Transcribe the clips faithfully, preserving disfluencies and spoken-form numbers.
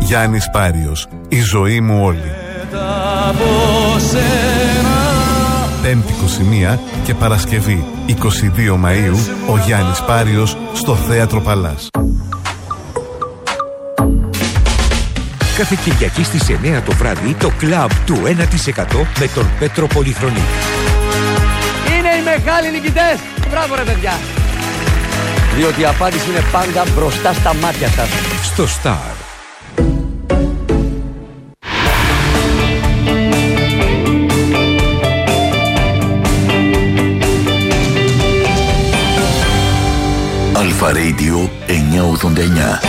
Γιάννης Πάριος, η ζωή μου όλη. Πέμπτη είκοσι μία και Παρασκευή είκοσι δύο Μαΐου, ο Γιάννης Πάριος στο Θέατρο Παλάς. Κάθε Κυριακή στις εννιά το βράδυ το κλαμπ του ένα τοις εκατό με τον Πέτρο Πολυχρονή. Είναι οι μεγάλοι νικητές. Μπράβο ρε παιδιά. Διότι η απάντηση είναι πάντα μπροστά στα μάτια σας. Στο Star. Αλφα Radio εννιακόσια ογδόντα εννιά.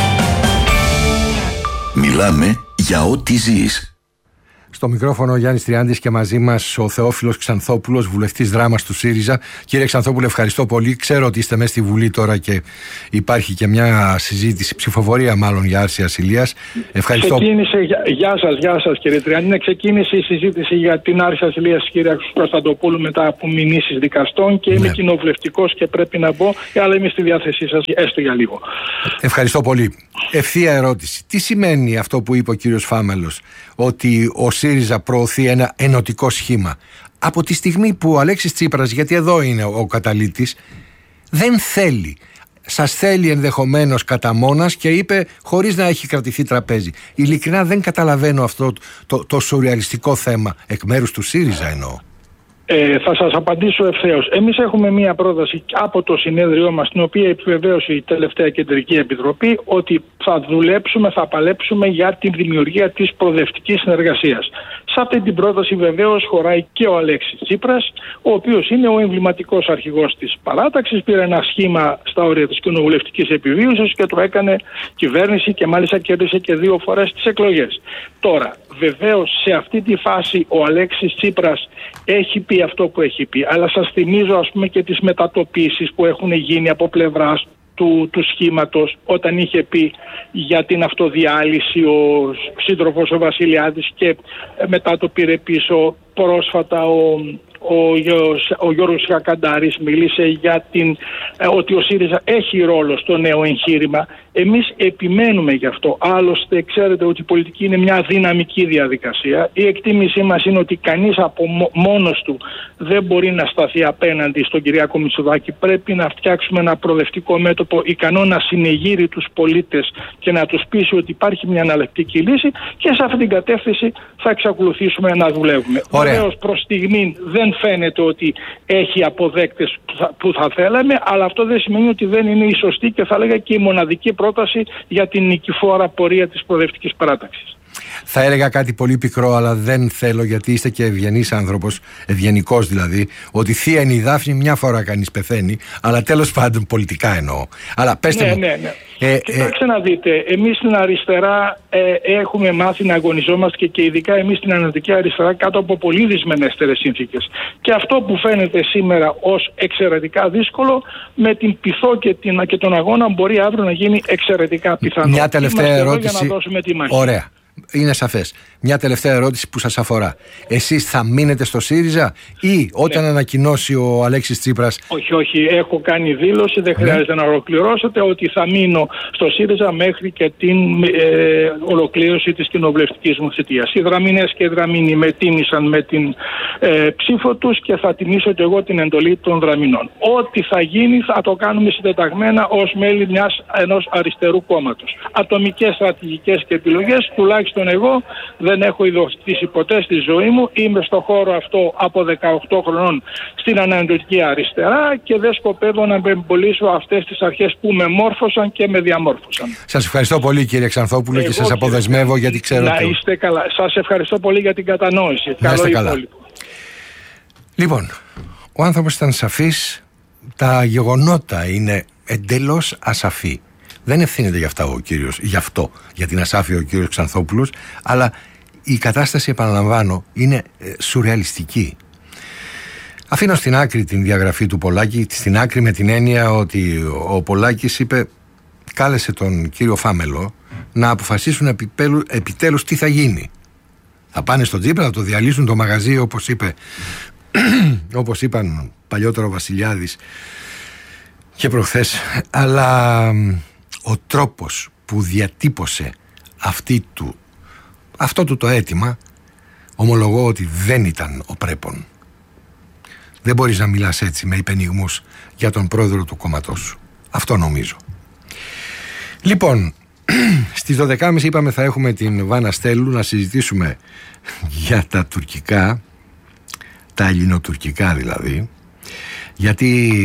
Μιλάμε για ό,τι ζεις. Στο μικρόφωνο ο Γιάννης Τριάντης και μαζί μας ο Θεόφιλος Ξανθόπουλος, βουλευτής Δράμας του ΣΥΡΙΖΑ. Κύριε Ξανθόπουλε, ευχαριστώ πολύ. Ξέρω ότι είστε μέσα στη Βουλή τώρα και υπάρχει και μια συζήτηση, ψηφοφορία μάλλον για άρση ασυλίας. Ευχαριστώ. Ξεκίνησε, γεια σας, γεια σας κύριε Τριάντη. Ναι, ξεκίνησε η συζήτηση για την άρση ασυλίας κύριε Κωνσταντοπούλου μετά από μηνύσεις δικαστών και είμαι ναι. κοινοβουλευτικός και πρέπει να μπω, αλλά είμαι στη διάθεσή σας έστω για λίγο. Ευχαριστώ πολύ. Ευθεία ερώτηση. Τι σημαίνει αυτό που είπε ο κύριος Φάμελος, ότι ο ΣΥΡΙΖΑ προωθεί ένα ενωτικό σχήμα, από τη στιγμή που ο Αλέξης Τσίπρας, γιατί εδώ είναι ο καταλύτης, δεν θέλει, σας θέλει ενδεχομένως κατά μόνας και είπε χωρίς να έχει κρατηθεί τραπέζι. Ειλικρινά δεν καταλαβαίνω αυτό το, το, το σουρεαλιστικό θέμα εκ μέρους του ΣΥΡΙΖΑ εννοώ. Ε, θα σας απαντήσω ευθέως. Εμείς έχουμε μία πρόταση από το συνέδριό μας, την οποία επιβεβαίωσε η τελευταία Κεντρική Επιτροπή, ότι θα δουλέψουμε, θα παλέψουμε για τη δημιουργία της προοδευτικής συνεργασίας. Σε αυτή την πρόταση βεβαίως χωράει και ο Αλέξης Τσίπρας, ο οποίος είναι ο εμβληματικός αρχηγός της παράταξης, πήρε ένα σχήμα στα όρια της κοινοβουλευτικής επιβίωσης και το έκανε κυβέρνηση και μάλιστα κέρδισε και δύο φορές τις εκλογές. Τώρα, βεβαίως σε αυτή τη φάση ο Αλέξης Τσίπρας έχει πει αυτό που έχει πει, αλλά σας θυμίζω ας πούμε και τις μετατοπίσεις που έχουν γίνει από πλευράς του, του σχήματος, όταν είχε πει για την αυτοδιάλυση ο σύντροφος ο Βασιλιάδης και μετά το πήρε πίσω πρόσφατα ο, ο, ο Γιώργος Κακαντάρης, μίλησε για την, ότι ο ΣΥΡΙΖΑ έχει ρόλο στο νέο εγχείρημα. Εμείς επιμένουμε γι' αυτό. Άλλωστε ξέρετε ότι η πολιτική είναι μια δυναμική διαδικασία. Η εκτίμησή μας είναι ότι κανείς από μόνος του δεν μπορεί να σταθεί απέναντι στον Κυριάκο Μητσοτάκη. Πρέπει να φτιάξουμε ένα προοδευτικό μέτωπο ικανό να συνεγείρει τους πολίτες και να τους πείσει ότι υπάρχει μια εναλλακτική λύση, και σε αυτή την κατεύθυνση θα εξακολουθήσουμε να δουλεύουμε. Βεβαίως προς στιγμή δεν φαίνεται ότι έχει αποδέκτες που θα, που θα θέλαμε, αλλά αυτό δεν σημαίνει ότι δεν είναι η σωστή και θα λέγα και η μοναδική πρόταση για την νικηφόρα πορεία της προοδευτικής παράταξης. Θα έλεγα κάτι πολύ πικρό, αλλά δεν θέλω, γιατί είστε και ευγενής άνθρωπος, ευγενικός δηλαδή, ότι θεία είναι η Δάφνη, μια φορά κανείς πεθαίνει, αλλά τέλος πάντων πολιτικά εννοώ. Αλλά πέστε ναι, μου. Ναι, ναι. Ε, Κοιτάξτε ε, να δείτε, εμείς στην αριστερά ε, έχουμε μάθει να αγωνιζόμαστε και, και ειδικά εμείς στην ανατολική αριστερά κάτω από πολύ δυσμενέστερες συνθήκες. Και αυτό που φαίνεται σήμερα ως εξαιρετικά δύσκολο, με την πειθό και, την, και τον αγώνα μπορεί αύριο να γίνει εξαιρετικά πιθανό. Μια τελευταία ερώτηση. Για να δώσουμε τη μάχη. Ωραία. Είναι σαφές. Μια τελευταία ερώτηση που σας αφορά. Εσείς θα μείνετε στο ΣΥΡΙΖΑ ή όταν ναι. ανακοινώσει ο Αλέξης Τσίπρας? Όχι, όχι. Έχω κάνει δήλωση, δεν χρειάζεται ναι. να ολοκληρώσετε, ότι θα μείνω στο ΣΥΡΙΖΑ μέχρι και την ε, ολοκλήρωση της κοινοβουλευτικής μου θητείας. Οι Δραμηνές και οι Δραμήνοι με τίμησαν με την ε, ψήφο τους και θα τιμήσω και εγώ την εντολή των Δραμηνών. Ό,τι θα γίνει θα το κάνουμε συντεταγμένα ως μέλη μιας, ενός αριστερού κόμματος. Ατομικές στρατηγικές και επιλογές, τουλάχιστον εγώ δεν έχω ειδοκτήσει ποτέ στη ζωή μου. Είμαι στο χώρο αυτό από δεκαοκτώ χρονών στην ανατολική αριστερά και δεν σκοπεύω να εμπολίσω αυτές τις αρχές που με μόρφωσαν και με διαμόρφωσαν. Σας ευχαριστώ πολύ κύριε Ξανθόπουλο εγώ, και σας αποδεσμεύω γιατί ξέρω. Να είστε καλά. Σας ευχαριστώ πολύ για την κατανόηση. Να είστε Καλό καλά. υπόλοιπο. Λοιπόν, ο άνθρωπος ήταν σαφής. Τα γεγονότα είναι εντελώς ασαφή. Δεν ευθύνεται για, αυτά ο κύριος, γι' αυτό, για την ασάφεια ο κύριος Ξανθόπουλος, αλλά η κατάσταση, επαναλαμβάνω, είναι ε, σουρεαλιστική. Αφήνω στην άκρη την διαγραφή του Πολάκη, στην άκρη με την έννοια ότι ο Πολάκης είπε, κάλεσε τον κύριο Φάμελο να αποφασίσουν επιτέλους, επιτέλους τι θα γίνει. Θα πάνε στον Τσίπρα, θα το διαλύσουν το μαγαζί, όπως είπε, όπως είπαν παλιότερο ο Βασιλιάδης και προχθές, αλλά ο τρόπος που διατύπωσε αυτή του, αυτό του το αίτημα, ομολογώ ότι δεν ήταν ο πρέπον. Δεν μπορείς να μιλάς έτσι με υπενιγμούς για τον πρόεδρο του κόμματός σου. Αυτό νομίζω. Λοιπόν, στις δώδεκα και μισή είπαμε θα έχουμε την Βάνα Στέλου να συζητήσουμε για τα τουρκικά, τα ελληνοτουρκικά δηλαδή, γιατί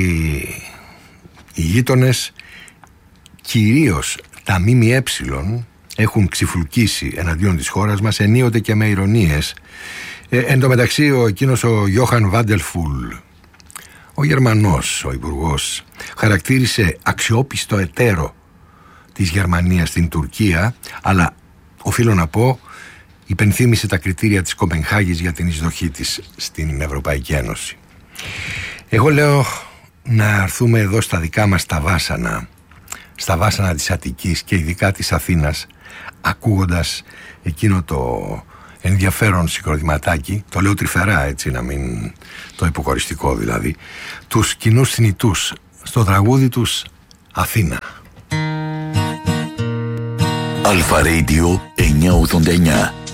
οι γείτονες, κυρίως τα ΜΜΕ, έχουν ξυφλουκίσει εναντίον της χώρας μας, ενίοτε και με ειρωνίες. Ε, εν τω μεταξύ ο εκείνος ο Γιώχαν Βάντελφουλ, ο Γερμανός, ο υπουργός, χαρακτήρισε αξιόπιστο εταίρο της Γερμανίας στην Τουρκία, αλλά οφείλω να πω υπενθύμησε τα κριτήρια της Κοπενχάγης για την εισδοχή της στην Ευρωπαϊκή Ένωση. Εγώ λέω να έρθουμε εδώ στα δικά μας τα βάσανα, στα βάσανα της Αττικής και ειδικά της Αθήνας, ακούγοντας εκείνο το ενδιαφέρον συγκροτηματάκι, το λέω τρυφερά έτσι να μην το υποκοριστικό δηλαδή, τους κοινούς θνητούς στο τραγούδι τους Αθήνα. Αλφα Radio εννιακόσια ογδόντα εννιά.